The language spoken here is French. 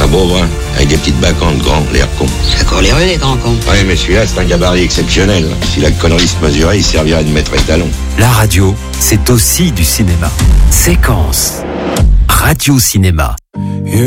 beau, hein, avec des petites bacantes grands, l'air con. C'est encore les rues, les grands cons. Ouais, mais celui-là, c'est un gabarit exceptionnel. Si la connerie se mesurait, il servirait de maître étalon. La radio, c'est aussi du cinéma. Séquence. Radio Cinéma.